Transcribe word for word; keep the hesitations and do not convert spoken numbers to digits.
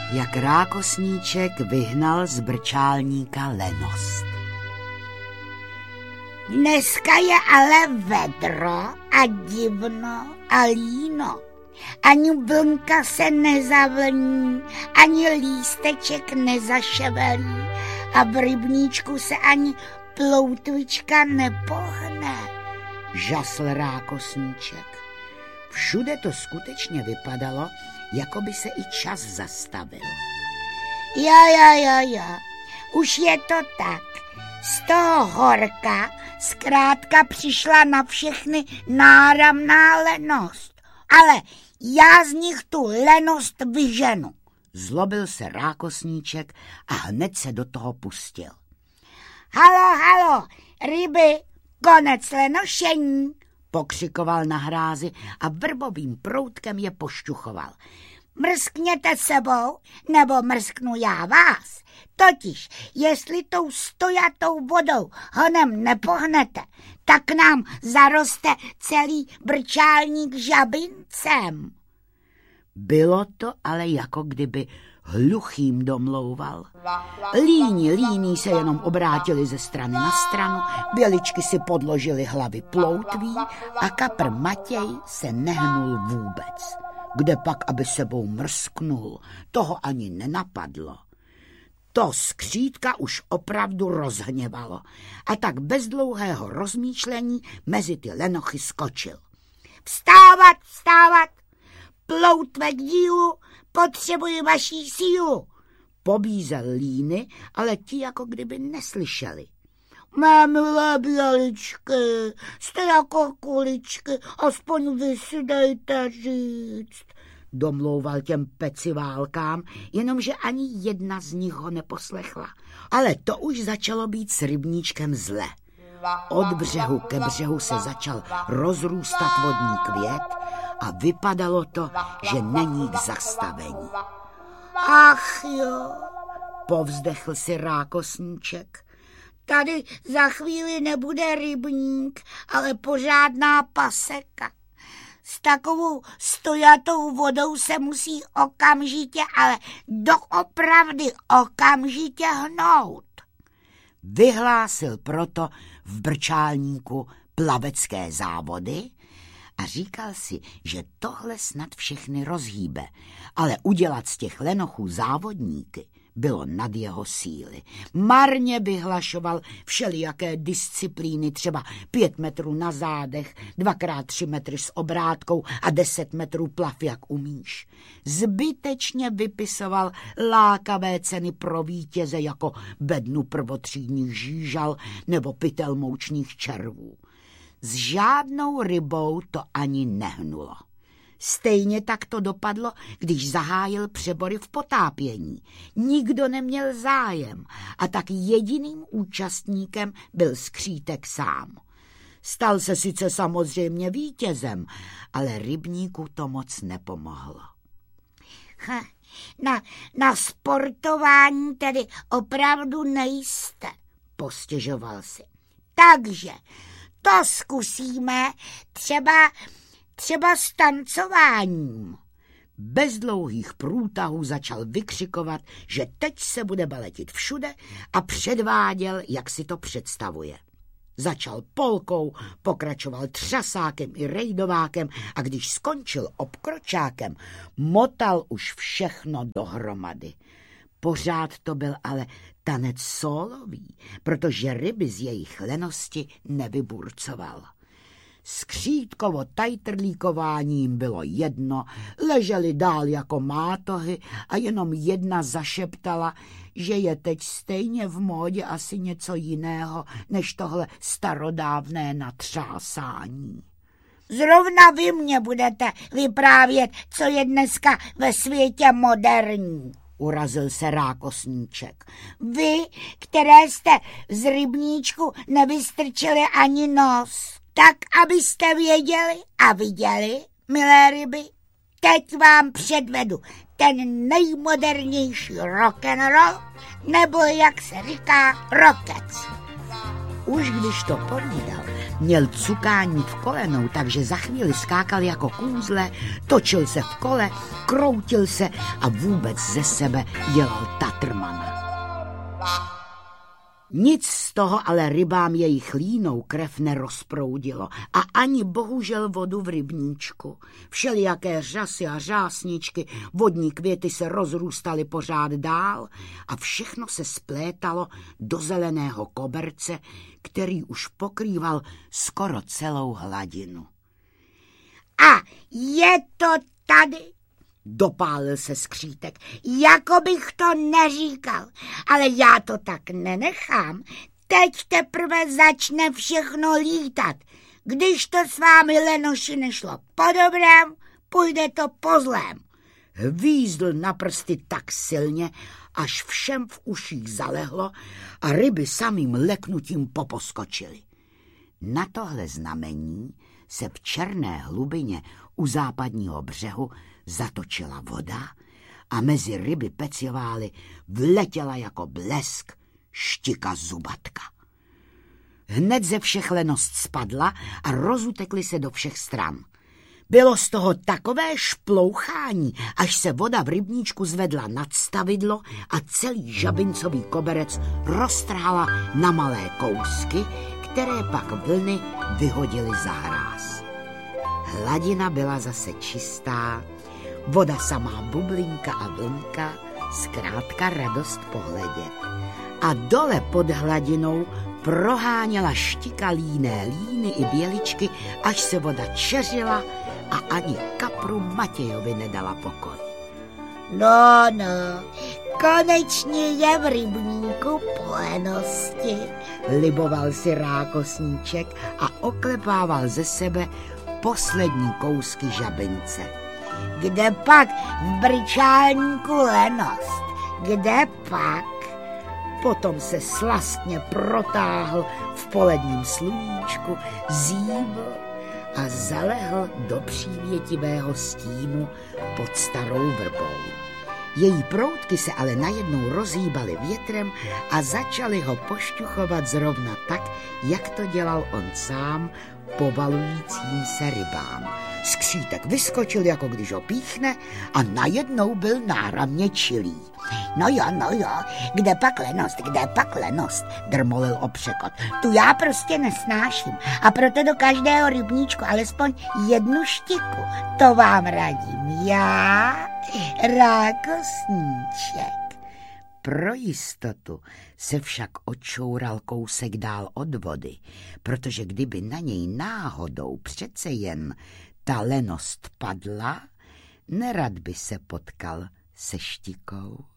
jak rákosníček vyhnal z brčálníka lenost. Dneska je ale vedro a divno a líno. Ani vlnka se nezavlní, ani lísteček nezaševelí a v rybníčku se ani ploutvička nepohne, žasl rákosníček. Všude to skutečně vypadalo, jako by se i čas zastavil. Ja, ja, ja, ja, už je to tak. Z toho horka zkrátka přišla na všechny náramná lenost. Ale já z nich tu lenost vyženu. Zlobil se rákosníček a hned se do toho pustil. Halo, halo, ryby, konec lenošení, pokřikoval na hrázi a vrbovým proutkem je pošťuchoval. Mrskněte sebou, nebo mrsknu já vás. Totiž, jestli tou stojatou vodou honem nepohnete, tak nám zaroste celý brčálník žabincem. Bylo to ale jako kdyby hluchým domlouval. Líni, líní se jenom obrátili ze strany na stranu, běličky si podložily hlavy ploutví a kapr Matěj se nehnul vůbec. Kde pak, aby sebou mrsknul, toho ani nenapadlo. To skřítka už opravdu rozhněvalo a tak bez dlouhého rozmýšlení mezi ty lenochy skočil. Vstávat, vstávat, ploutve k dílu, potřebuji vaší sílu, pobízel líny, ale ti jako kdyby neslyšeli. Mé milé běličky, jste jako kuličky, aspoň vy si dejte říct, domlouval těm peciválkám, jenomže ani jedna z nich ho neposlechla. Ale to už začalo být s rybníčkem zle. Od břehu ke břehu se začal rozrůstat vodní květ a vypadalo to, že není k zastavení. Ach jo, povzdechl si rákosníček. Tady za chvíli nebude rybník, ale pořádná paseka. S takovou stojatou vodou se musí okamžitě, ale doopravdy okamžitě hnout. Vyhlásil proto v brčálníku plavecké závody a říkal si, že tohle snad všechny rozhýbe, ale udělat z těch lenochů závodníky bylo nad jeho síly. Marně vyhlašoval všelijaké disciplíny, třeba pět metrů na zádech, dvakrát tři metry s obrátkou a deset metrů plav, jak umíš. Zbytečně vypisoval lákavé ceny pro vítěze jako bednu prvotřídních žížal nebo pytel moučných červů. S žádnou rybou to ani nehnulo. Stejně tak to dopadlo, když zahájil přebory v potápění. Nikdo neměl zájem a tak jediným účastníkem byl skřítek sám. Stal se sice samozřejmě vítězem, ale rybníku to moc nepomohlo. Ha, na, na sportování tedy opravdu nejste, postěžoval si. Takže to zkusíme třeba... Třeba s tancováním. Bez dlouhých průtahů začal vykřikovat, že teď se bude baletit všude a předváděl, jak si to představuje. Začal polkou, pokračoval třasákem i rejdovákem a když skončil obkročákem, motal už všechno dohromady. Pořád to byl ale tanec sólový, protože ryby z jejich lenosti nevyburcoval. Skřítkovo tajtrlíkováním bylo jedno, leželi dál jako mátohy a jenom jedna zašeptala, že je teď stejně v módě asi něco jiného, než tohle starodávné natřásání. Zrovna vy mě budete vyprávět, co je dneska ve světě moderní, urazil se rákosníček. Vy, které jste z rybníčku nevystrčili ani nos. Tak, abyste věděli a viděli, milé ryby, teď vám předvedu ten nejmodernější rock'n'roll, nebo jak se říká, rockec. Už když to povídal, Měl cukání v kolenou, takže za chvíli skákal jako kůzle, točil se v kole, kroutil se a vůbec ze sebe dělal tatrmana. Nic z toho ale rybám jejich línou krev nerozproudilo a ani bohužel vodu v rybníčku. Všelijaké řasy a řásničky, vodní květy se rozrůstaly pořád dál a všechno se splétalo do zeleného koberce, který už pokrýval skoro celou hladinu. A je to tady? Dopálil se skřítek. Jako bych to neříkal, ale já to tak nenechám. Teď teprve začne všechno lítat. Když to s vámi, lenoši, nešlo po dobrém, půjde to po zlém. Hvízdl na prsty tak silně, až všem v uších zalehlo a ryby samým leknutím poposkočily. Na tohle znamení se v černé hlubině u západního břehu zatočila voda a mezi ryby peciovály vletěla jako blesk štika zubatka. Hned ze všech lenost spadla a rozutekly se do všech stran. Bylo z toho takové šplouchání, až se voda v rybníčku zvedla nad stavidlo a celý žabincový koberec roztrhala na malé kousky, které pak vlny vyhodily za hráz. Hladina byla zase čistá, voda samá bublinka a vlnka, zkrátka radost pohledět. A dole pod hladinou proháněla štika líné líny i běličky, až se voda čeřila a ani kapru Matějovi nedala pokoj. No, no, konečně je v rybníku plenosti, liboval si rákosníček a oklepával ze sebe poslední kousky žabince. Kde pak v brčálníku lenost? Kde pak? Potom se slastně protáhl v poledním sluníčku, zíbl a zalehl do přívětivého stínu pod starou vrbou. Její proutky se ale najednou rozhýbaly větrem a začaly ho pošťuchovat zrovna tak, jak to dělal on sám povalujícím se rybám. Skřítek vyskočil, jako když ho píchne, a najednou byl náramně čilý. No jo, no jo, kde pak lenost, kde pak lenost, drmolil o překot. Tu já prostě nesnáším a proto do každého rybníčku alespoň jednu štiku. To vám radím já, rákosníček. Pro jistotu se však odčoural kousek dál od vody, protože kdyby na něj náhodou přece jen ta lenost padla, nerad by se potkal se štikou.